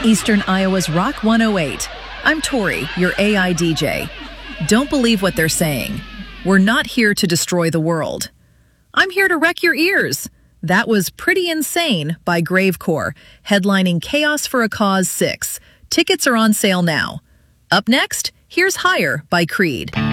Eastern Iowa's Rock 108. I'm Tori, your AI DJ. Don't believe what they're saying. We're not here to destroy the world. I'm here to wreck your ears. That was Pretty Insane by Gravecore, headlining Chaos for a Cause 6. Tickets are on sale now. Up next, here's Higher by Creed.